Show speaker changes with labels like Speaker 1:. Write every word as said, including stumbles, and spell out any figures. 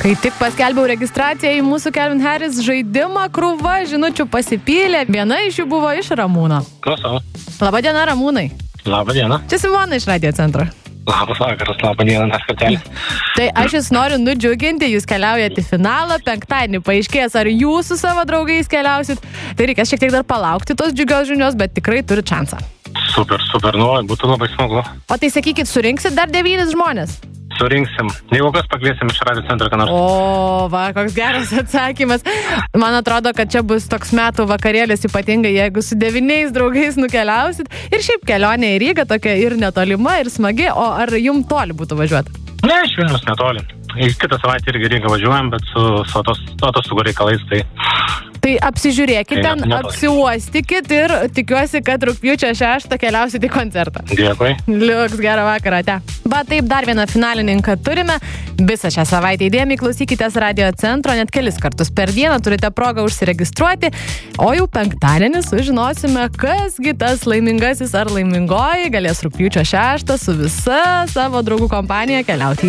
Speaker 1: Kai tik paskelbiau registraciją į mūsų Calvin Harris žaidimą, krūva žinučių pasipylė. Viena iš jų buvo iš Ramūno.
Speaker 2: Klausau.
Speaker 1: Labadiena, Ramūnai.
Speaker 2: Labadiena.
Speaker 1: Čia Simona iš Radio centro.
Speaker 2: Labas vakaras, labadiena, dar kartelį.
Speaker 1: Tai aš jūs noriu nudžiuginti, jūs keliaujate į finalą, penktadienį paaiškės, ar jūs su savo draugais keliausit. Tai reikia šiek tiek dar palaukti tos džiugios žinios, bet tikrai turi šansą.
Speaker 2: Super, super, nu, būtų labai smagu.
Speaker 1: O tai sakykit, surinksit dar devynis žmonės?
Speaker 2: Surinksim. Jeigu kas pakviesim iš Radio centro, ką nors.
Speaker 1: O, va, koks geras atsakymas. Man atrodo, kad čia bus toks metų vakarėlis, ypatingai jeigu su devyniais draugais nukeliausit. Ir šiaip kelionė į Rygą tokia ir netolima, ir smagi. O ar jum toli būtų važiuoti?
Speaker 2: Ne, iš Vilnius netoli. Kitą savaitę irgi Rygą važiuojam, bet su, su atostogų reikalais tai...
Speaker 1: Tai apsižiūrėkit ten,
Speaker 2: tai
Speaker 1: apsiuostykit ir tikiuosi, kad rugpjūčio šeštą keliausit į koncertą.
Speaker 2: Dėkui.
Speaker 1: Liuks, gerą vakarą, ate. Va, taip, dar vieną finalininką turime. Visą šią savaitę įdėmiai klausykitės Radio centro, net kelis kartus per dieną turite progą užsiregistruoti, o jau penktadienį sužinosime, kasgi tas laimingasis ar laimingoji galės rugpjūčio šeštą su visa savo draugų kompanija keliauti į